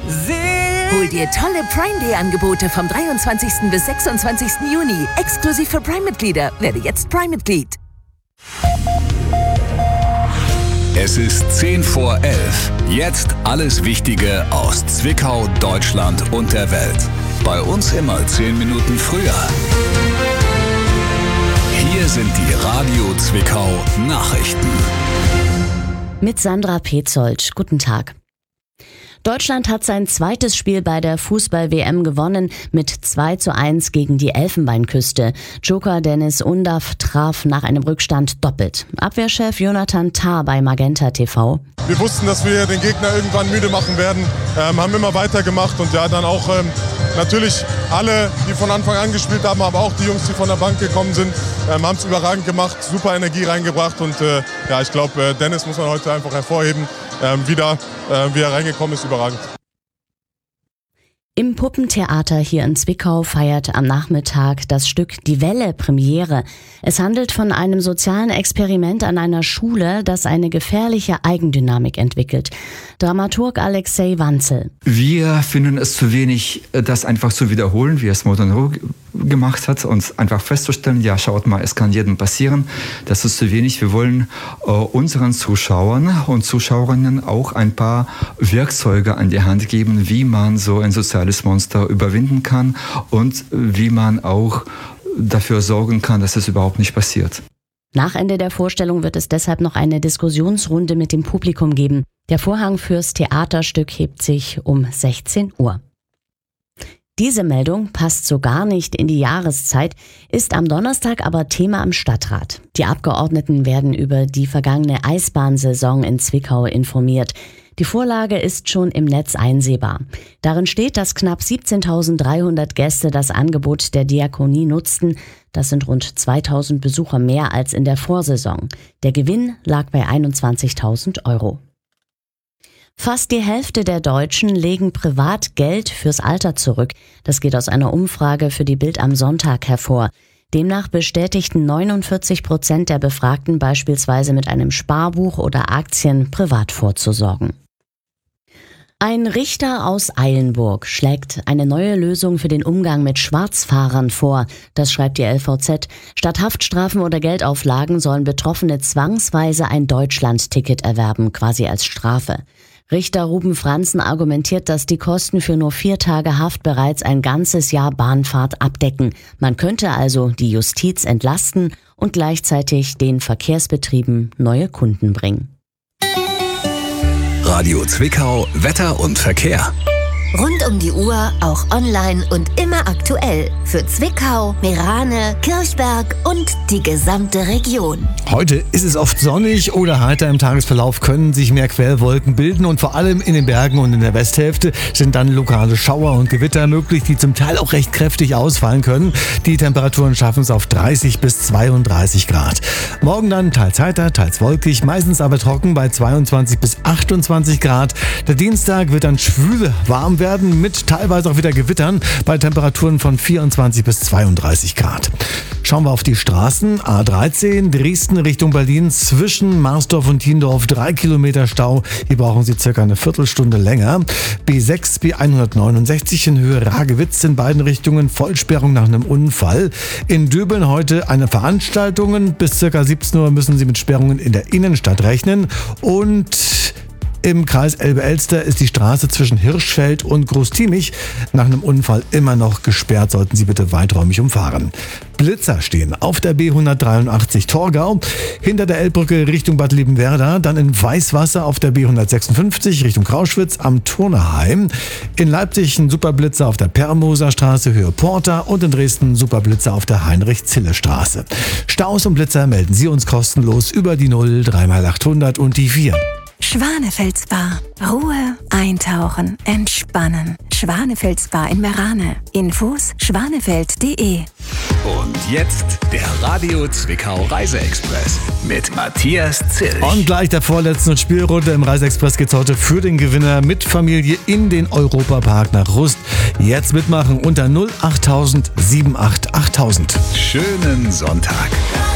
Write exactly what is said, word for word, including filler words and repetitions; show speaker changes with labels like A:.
A: Hol dir tolle Prime-Day-Angebote vom dreiundzwanzigsten bis sechsundzwanzigsten Juni. Exklusiv für Prime-Mitglieder. Werde jetzt Prime-Mitglied.
B: Es ist zehn vor elf. Jetzt alles Wichtige aus Zwickau, Deutschland und der Welt. Bei uns immer zehn Minuten früher. Hier sind die Radio Zwickau Nachrichten.
C: Mit Sandra Petzold. Guten Tag. Deutschland hat sein zweites Spiel bei der Fußball-W M gewonnen mit zwei zu eins gegen die Elfenbeinküste. Joker Dennis Undaff traf nach einem Rückstand doppelt. Abwehrchef Jonathan Tah bei Magenta T V.
D: Wir wussten, dass wir den Gegner irgendwann müde machen werden, ähm, haben immer weitergemacht und ja, dann auch ähm, natürlich alle, die von Anfang an gespielt haben, aber auch die Jungs, die von der Bank gekommen sind, ähm, haben es überragend gemacht, super Energie reingebracht und äh, ja, ich glaube, äh, Dennis muss man heute einfach hervorheben. Ähm, wieder, äh, wie er reingekommen ist, überragend.
C: Im Puppentheater hier in Zwickau feiert am Nachmittag das Stück Die Welle Premiere. Es handelt von einem sozialen Experiment an einer Schule, das eine gefährliche Eigendynamik entwickelt. Dramaturg Alexei Wanzel.
E: Wir finden es zu wenig, das einfach zu wiederholen, wie es Modern Rock gemacht hat, und einfach festzustellen, ja, schaut mal, es kann jedem passieren. Das ist zu wenig. Wir wollen äh, unseren Zuschauern und Zuschauerinnen auch ein paar Werkzeuge an die Hand geben, wie man so ein soziales Monster überwinden kann und wie man auch dafür sorgen kann, dass es überhaupt nicht passiert.
C: Nach Ende der Vorstellung wird es deshalb noch eine Diskussionsrunde mit dem Publikum geben. Der Vorhang fürs Theaterstück hebt sich um sechzehn Uhr. Diese Meldung passt so gar nicht in die Jahreszeit, ist am Donnerstag aber Thema im Stadtrat. Die Abgeordneten werden über die vergangene Eisbahnsaison in Zwickau informiert. Die Vorlage ist schon im Netz einsehbar. Darin steht, dass knapp siebzehntausenddreihundert Gäste das Angebot der Diakonie nutzten. Das sind rund zweitausend Besucher mehr als in der Vorsaison. Der Gewinn lag bei einundzwanzigtausend Euro. Fast die Hälfte der Deutschen legen privat Geld fürs Alter zurück. Das geht aus einer Umfrage für die Bild am Sonntag hervor. Demnach bestätigten neunundvierzig Prozent der Befragten beispielsweise mit einem Sparbuch oder Aktien privat vorzusorgen. Ein Richter aus Eilenburg schlägt eine neue Lösung für den Umgang mit Schwarzfahrern vor. Das schreibt die L V Z. Statt Haftstrafen oder Geldauflagen sollen Betroffene zwangsweise ein Deutschlandticket erwerben, quasi als Strafe. Richter Ruben Franzen argumentiert, dass die Kosten für nur vier Tage Haft bereits ein ganzes Jahr Bahnfahrt abdecken. Man könnte also die Justiz entlasten und gleichzeitig den Verkehrsbetrieben neue Kunden bringen.
B: Radio Zwickau, Wetter und Verkehr.
F: Rund um die Uhr, auch online und immer aktuell. Für Zwickau, Meerane, Kirchberg und die gesamte Region.
G: Heute ist es oft sonnig oder heiter. Im Tagesverlauf können sich mehr Quellwolken bilden und vor allem in den Bergen und in der Westhälfte sind dann lokale Schauer und Gewitter möglich, die zum Teil auch recht kräftig ausfallen können. Die Temperaturen schaffen es auf dreißig bis zweiunddreißig Grad. Morgen dann teils heiter, teils wolkig, meistens aber trocken bei zweiundzwanzig bis achtundzwanzig Grad. Der Dienstag wird dann schwül warm werden. werden mit teilweise auch wieder Gewittern bei Temperaturen von vierundzwanzig bis zweiunddreißig Grad. Schauen wir auf die Straßen. A dreizehn, Dresden Richtung Berlin, zwischen Marsdorf und Tiendorf, drei Kilometer Stau. Hier brauchen Sie circa eine Viertelstunde länger. B sechs, B hundertneunundsechzig in Höhe Ragewitz in beiden Richtungen, Vollsperrung nach einem Unfall. In Döbeln heute eine Veranstaltung. Bis circa siebzehn Uhr müssen Sie mit Sperrungen in der Innenstadt rechnen. Und im Kreis Elbe-Elster ist die Straße zwischen Hirschfeld und Großtiemich nach einem Unfall immer noch gesperrt. Sollten Sie bitte weiträumig umfahren. Blitzer stehen auf der B hundertdreiundachtzig Torgau, hinter der Elbbrücke Richtung Bad Liebenwerda, dann in Weißwasser auf der B hundertsechsundfünfzig Richtung Krauschwitz am Turnerheim, in Leipzig ein Superblitzer auf der Permoser Straße Höhe Porta und in Dresden ein Superblitzer auf der Heinrich-Zille-Straße. Staus und Blitzer melden Sie uns kostenlos über die null drei mal achthundert und die vier.
H: Schwanefeld Spa. Ruhe, eintauchen, entspannen. Schwanefeld Spa in Meerane. Infos schwanefeld punkt de.
B: Und jetzt der Radio Zwickau Reiseexpress mit Matthias Zilch.
G: Und gleich der vorletzten Spielrunde im Reiseexpress geht's heute für den Gewinner mit Familie in den Europapark nach Rust. Jetzt mitmachen unter null achttausend siebenundachtzig achttausend.
B: Schönen Sonntag.